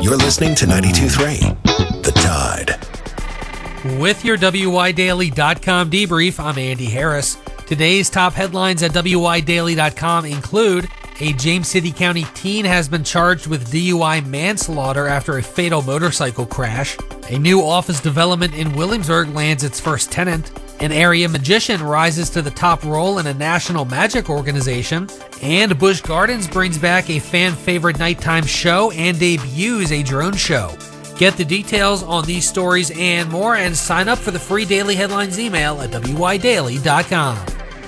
You're listening to 92.3 The Tide. With your WYDaily.com debrief, I'm Andy Harris. Today's top headlines at WYDaily.com include a James City County teen has been charged with DUI manslaughter after a fatal motorcycle crash. A new office development in Williamsburg lands its first tenant. An area magician rises to the top role in a national magic organization. And Busch Gardens brings back a fan-favorite nighttime show and debuts a drone show. Get the details on these stories and more and sign up for the free Daily Headlines email at WYDaily.com.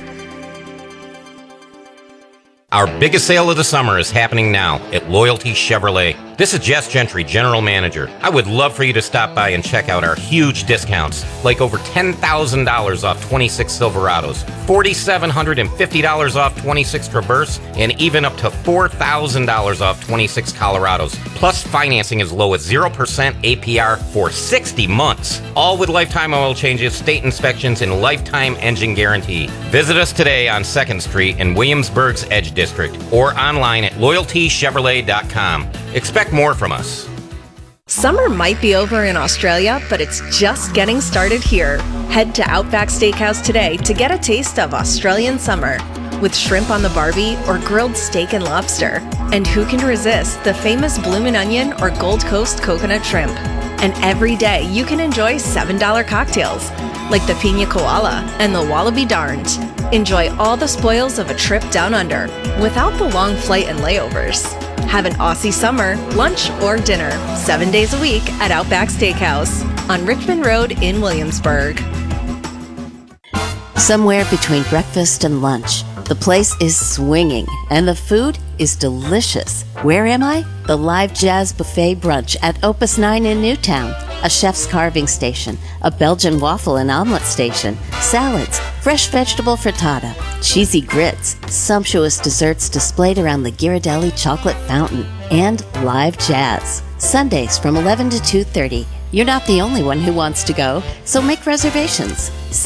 Our biggest sale of the summer is happening now at Loyalty Chevrolet. This is Jess Gentry, General Manager. I would love for you to stop by and check out our huge discounts, like over $10,000 off 26 Silverados, $4,750 off 26 Traverse, and even up to $4,000 off 26 Colorados. Plus, financing as low as 0% APR for 60 months. All with lifetime oil changes, state inspections, and lifetime engine guarantee. Visit us today on 2nd Street in Williamsburg's Edge District or online at loyaltychevrolet.com. Expect more from us. Summer might be over in Australia, but it's just getting started here. Head to Outback Steakhouse today to get a taste of Australian summer with shrimp on the barbie or grilled steak and lobster. And who can resist the famous bloomin' onion or Gold Coast coconut shrimp? And every day you can enjoy $7 cocktails like the Pina Koala and the Wallaby Darned. Enjoy all the spoils of a trip down under without the long flight and layovers. Have an Aussie summer, lunch or dinner, 7 days a week at Outback Steakhouse on Richmond Road in Williamsburg. Somewhere between breakfast and lunch, the place is swinging and the food is delicious. Where am I? The Live Jazz Buffet Brunch at Opus 9 in Newtown. A chef's carving station, a Belgian waffle and omelet station, salads, fresh vegetable frittata, cheesy grits, sumptuous desserts displayed around the Ghirardelli chocolate fountain, and live jazz. Sundays from 11 to 2:30. You're not the only one who wants to go, so make reservations.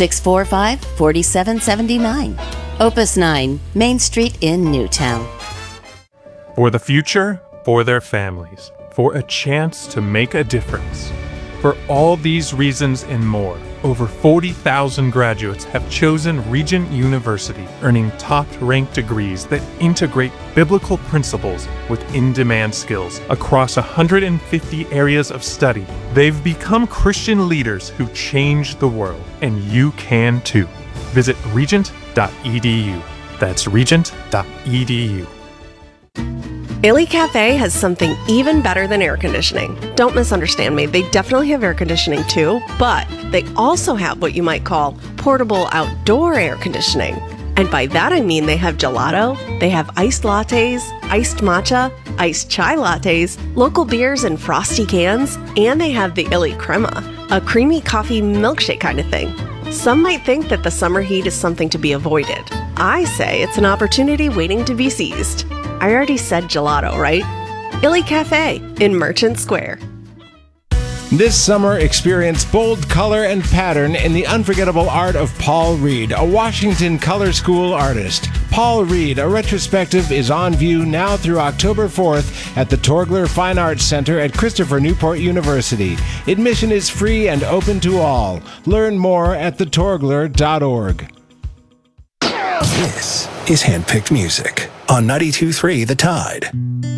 645-4779. Opus 9, Main Street in Newtown. For the future, for their families, for a chance to make a difference. For all these reasons and more, over 40,000 graduates have chosen Regent University, earning top-ranked degrees that integrate biblical principles with in-demand skills across 150 areas of study. They've become Christian leaders who change the world, and you can too. Visit regent.edu. That's regent.edu. Illy Cafe has something even better than air conditioning. Don't misunderstand me, they definitely have air conditioning too, but they also have what you might call portable outdoor air conditioning. And by that I mean they have gelato, they have iced lattes, iced matcha, iced chai lattes, local beers in frosty cans, and they have the Illy Crema, a creamy coffee milkshake kind of thing. Some might think that the summer heat is something to be avoided. I say it's an opportunity waiting to be seized. I already said gelato, right? Illy Cafe in Merchant Square. This summer, experience bold color and pattern in the unforgettable art of Paul Reed, a Washington color school artist. Paul Reed, a retrospective, is on view now through October 4th at the Torgler Fine Arts Center at Christopher Newport University. Admission is free and open to all. Learn more at thetorgler.org. This is Handpicked Music on 92.3 The Tide.